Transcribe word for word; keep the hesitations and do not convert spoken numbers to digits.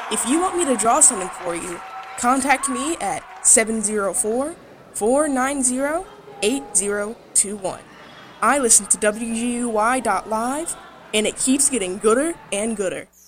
If you want me to draw something for you, contact me at seven zero four, four nine zero, eight zero two one. I listen to W G U Y dot live, and it keeps getting gooder and gooder.